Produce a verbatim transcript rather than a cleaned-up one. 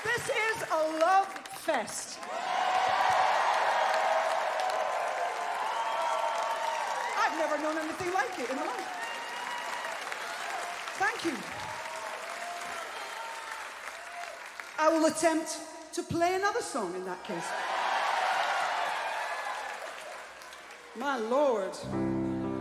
This is a love fest. I've never known anything like it in my life. Thank you. I will attempt to play another song in that case. My Lord.